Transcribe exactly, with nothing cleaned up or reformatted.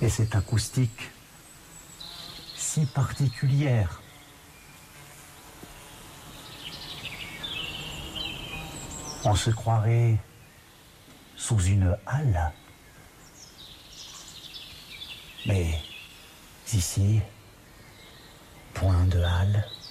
Et cette acoustique si particulière. On se croirait sous une halle. Mais ici, point de halle.